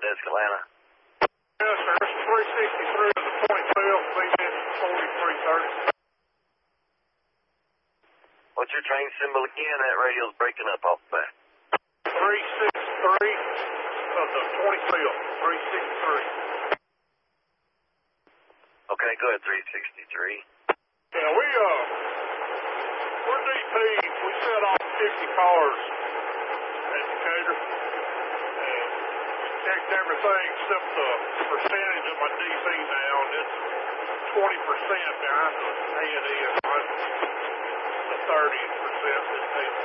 Escalante? Yes, sir. It's 363 of the 25th, leading 4330. What's your train symbol again? That radio's breaking up off the back. 363 of the 25th, 363. Okay, go ahead, 363. Yeah, we're DP. We set off 50 cars at Decatur. And checked everything except the percentage of my DC now, and it's 20% behind the A&E, and the 30% is AC.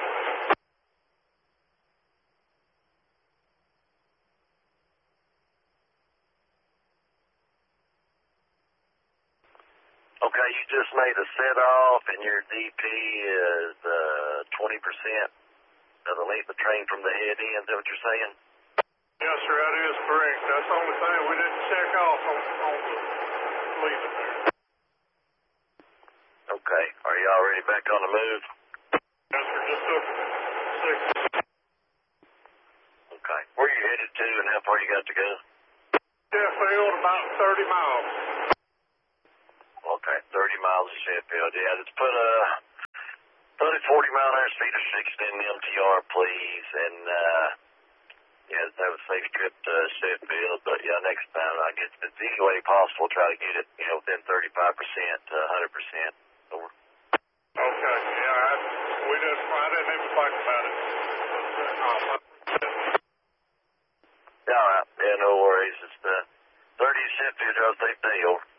Okay, you just made a set off, and your DP is 20% of the length of the train from the head end. Is that what you're saying? Yes, sir, that is correct. That's the only thing we didn't check off on the leaving there. Okay, are you already back on the move? Yes, sir, just took 6. Okay, where are you headed to, and how far you got to go? Sheffield, about 30 miles. Okay, 30 miles to Sheffield. Yeah, let's put 30, 40 mile an hour speed restriction in the MTR, please, and yeah, let's have a safe trip to Sheffield. But yeah, next time, I guess if it's any way possible, try to get it, within 35% to 100%. Over. Okay, yeah, I didn't even think about it. All right, yeah, no worries. It's 30 Sheffield, y'all safe day, over.